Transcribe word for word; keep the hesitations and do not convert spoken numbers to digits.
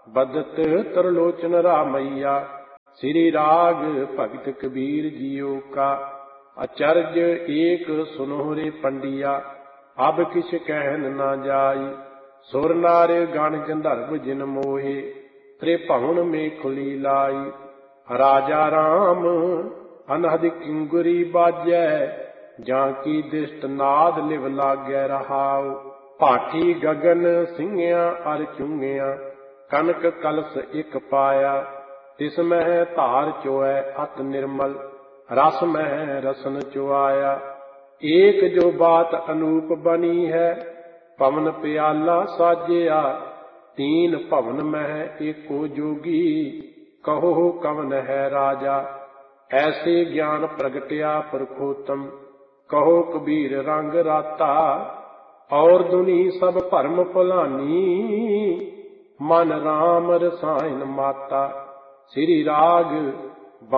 बदत तरलोचन रामैया। श्री राग भगत कबीर जियो का। अचरज एक सुनोरे पंडिया, अब किछ कहन न जाई। सुर नार गण गंधर्व जिन मोहे, त्रिभुवन में खुली लाई। राजा राम अनहद किंगुरी बाजै, जाकी दिष्ट नाद लिव लागै रहाओ। भाठी गगन सिंघिया अर चुंगिया, कनक कलश एक पाया। तिस मह धार चोऐ अत निर्मल, रस मह रसन चुआया। एक जो बात अनूप बनी है, पवन प्याला साजिया। तीन भवन मह एको जोगी, कहो कवन है राजा। ऐसे ज्ञान प्रगटया पुरखोत्तम, कहो कबीर रंग राता। और दुनी सब भरम भुलानी, मन राम रसायन माता। श्री राग